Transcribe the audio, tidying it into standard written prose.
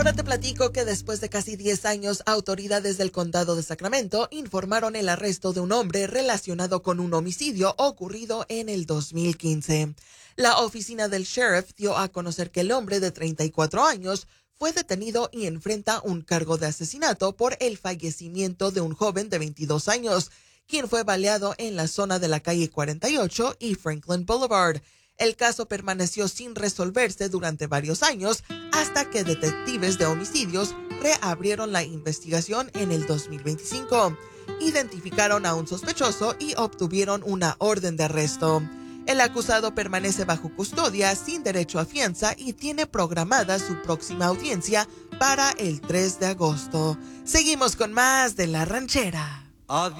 ahora te platico que después de casi 10 años, autoridades del condado de Sacramento informaron el arresto de un hombre relacionado con un homicidio ocurrido en el 2015. La oficina del sheriff dio a conocer que el hombre de 34 años fue detenido y enfrenta un cargo de asesinato por el fallecimiento de un joven de 22 años, quien fue baleado en la zona de la calle 48 y Franklin Boulevard. El caso permaneció sin resolverse durante varios años hasta que detectives de homicidios reabrieron la investigación en el 2025. Identificaron a un sospechoso y obtuvieron una orden de arresto. El acusado permanece bajo custodia sin derecho a fianza y tiene programada su próxima audiencia para el 3 de agosto. Seguimos con más de La Ranchera.